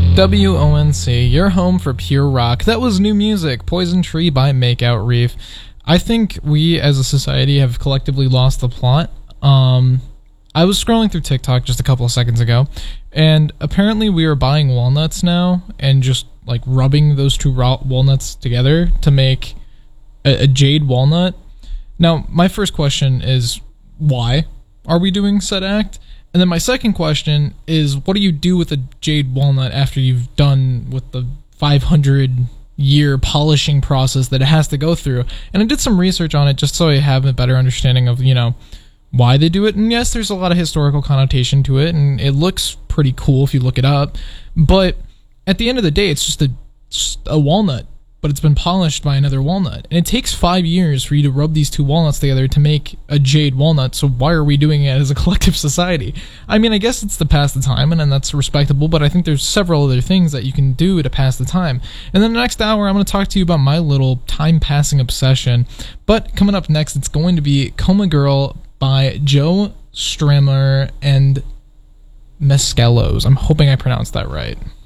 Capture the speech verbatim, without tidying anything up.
W O N C, your home for pure rock. That was new music, Poison Tree by Makeout Reef. I think we as a society have collectively lost the plot. Um, I was scrolling through TikTok just a couple of seconds ago, and apparently we are buying walnuts now and just like rubbing those two raw walnuts together to make a, a jade walnut. Now, my first question is, why are we doing said act? And then my second question is, what do you do with a jade walnut after you've done with the five hundred year polishing process that it has to go through? And I did some research on it just so I have a better understanding of, you know, why they do it. And yes, there's a lot of historical connotation to it, and it looks pretty cool if you look it up. But at the end of the day, it's just a, just a walnut, but it's been polished by another walnut. And it takes five years for you to rub these two walnuts together to make a jade walnut, so why are we doing it as a collective society? I mean, I guess it's to pass the time, and, and that's respectable, but I think there's several other things that you can do to pass the time. And then the next hour, I'm going to talk to you about my little time-passing obsession. But coming up next, it's going to be Coma Girl by Joe Strummer and Mescalos. I'm hoping I pronounced that right.